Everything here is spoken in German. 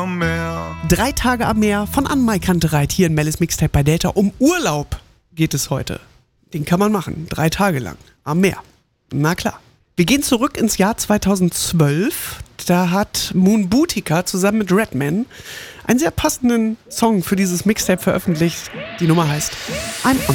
am Meer. 3 Tage am Meer von Ann-Mai Kantereit hier in Mellis Mixtape bei Delta. Um Urlaub geht es heute. Den kann man machen, 3 Tage lang am Meer. Na klar. Wir gehen zurück ins Jahr 2012. Da hat Moon Boutica zusammen mit Redman einen sehr passenden Song für dieses Mixtape veröffentlicht. Die Nummer heißt I'm On